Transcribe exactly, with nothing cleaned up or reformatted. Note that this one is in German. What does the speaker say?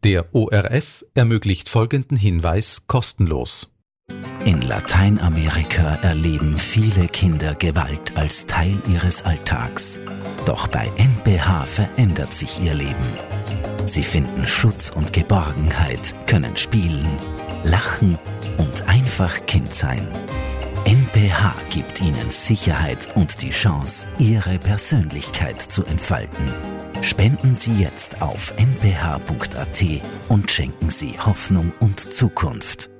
Der O R F ermöglicht folgenden Hinweis kostenlos. In Lateinamerika erleben viele Kinder Gewalt als Teil ihres Alltags. Doch bei N P H verändert sich ihr Leben. Sie finden Schutz und Geborgenheit, können spielen, lachen und einfach Kind sein. N P H gibt ihnen Sicherheit und die Chance, ihre Persönlichkeit zu entfalten. Spenden Sie jetzt auf n p h punkt a t und schenken Sie Hoffnung und Zukunft.